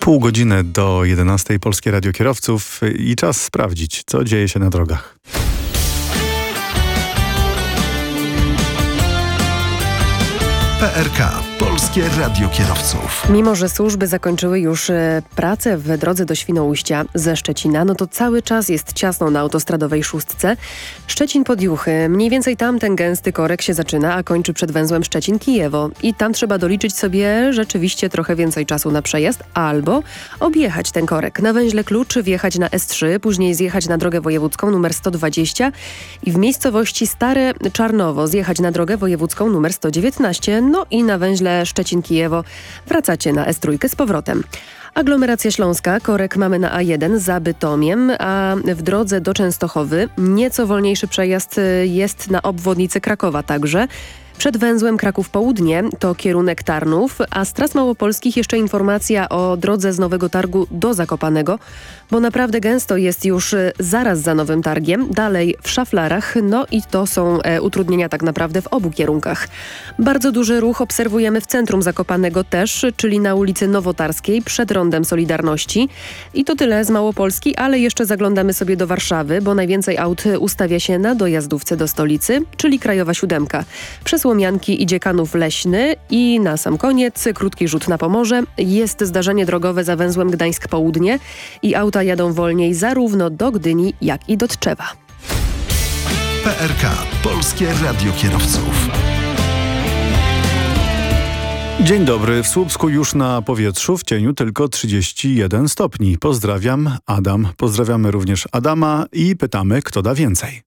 Pół godziny do 11:00 Polskie Radio Kierowców i czas sprawdzić, co dzieje się na drogach. PRK, Polskie Radio Kierowców. Mimo że służby zakończyły już pracę w drodze do Świnoujścia ze Szczecina, no to cały czas jest ciasno na autostradowej szóstce. Szczecin-Podjuchy, mniej więcej tam ten gęsty korek się zaczyna, a kończy przed węzłem Szczecin-Kijewo. I tam trzeba doliczyć sobie rzeczywiście trochę więcej czasu na przejazd, albo objechać ten korek. Na węźle Klucz wjechać na S3, później zjechać na drogę wojewódzką numer 120 i w miejscowości Stare Czarnowo zjechać na drogę wojewódzką numer 119. No i na węźle Szczecin-Kijewo wracacie na S3 z powrotem. Aglomeracja śląska, korek mamy na A1 za Bytomiem, a w drodze do Częstochowy nieco wolniejszy przejazd jest na obwodnicy Krakowa także. Przed węzłem Kraków Południe to kierunek Tarnów, a z tras małopolskich jeszcze informacja o drodze z Nowego Targu do Zakopanego, bo naprawdę gęsto jest już zaraz za Nowym Targiem, dalej w Szaflarach, no i to są utrudnienia tak naprawdę w obu kierunkach. Bardzo duży ruch obserwujemy w centrum Zakopanego też, czyli na ulicy Nowotarskiej przed Rondem Solidarności. I to tyle z Małopolski, ale jeszcze zaglądamy sobie do Warszawy, bo najwięcej aut ustawia się na dojazdówce do stolicy, czyli Krajowa 7. Przez Łomianki idzie Kanów Leśny i na sam koniec krótki rzut na Pomorze. Jest zdarzenie drogowe za węzłem Gdańsk Południe i auta jadą wolniej zarówno do Gdyni, jak i do Tczewa. PRK, Polskie Radio Kierowców. Dzień dobry. W Słupsku już na powietrzu, w cieniu tylko 31 stopni. Pozdrawiam, Adam. Pozdrawiamy również Adama i pytamy, kto da więcej.